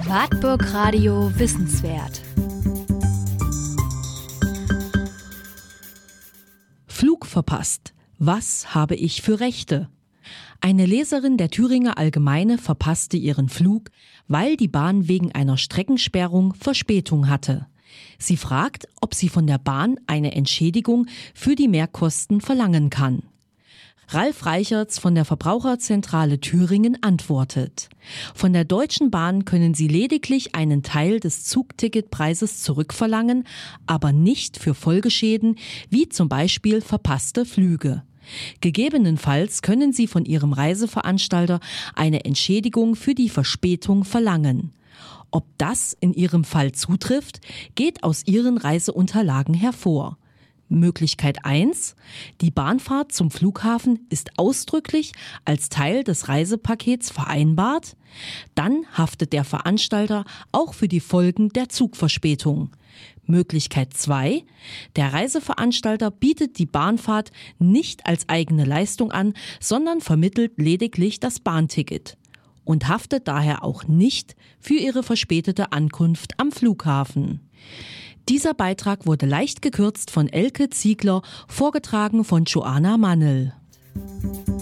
Wartburg Radio Wissenswert. Flug verpasst. Was habe ich für Rechte? Eine Leserin der Thüringer Allgemeine verpasste ihren Flug, weil die Bahn wegen einer Streckensperrung Verspätung hatte. Sie fragt, ob sie von der Bahn eine Entschädigung für die Mehrkosten verlangen kann. Ralf Reichertz von der Verbraucherzentrale Thüringen antwortet: Von der Deutschen Bahn können Sie lediglich einen Teil des Zugticketpreises zurückverlangen, aber nicht für Folgeschäden wie zum Beispiel verpasste Flüge. Gegebenenfalls können Sie von Ihrem Reiseveranstalter eine Entschädigung für die Verspätung verlangen. Ob das in Ihrem Fall zutrifft, geht aus Ihren Reiseunterlagen hervor. Möglichkeit 1. Die Bahnfahrt zum Flughafen ist ausdrücklich als Teil des Reisepakets vereinbart. Dann haftet der Veranstalter auch für die Folgen der Zugverspätung. Möglichkeit 2. Der Reiseveranstalter bietet die Bahnfahrt nicht als eigene Leistung an, sondern vermittelt lediglich das Bahnticket und haftet daher auch nicht für Ihre verspätete Ankunft am Flughafen. Dieser Beitrag wurde leicht gekürzt von Elke Ziegler, vorgetragen von Joanna Mannel.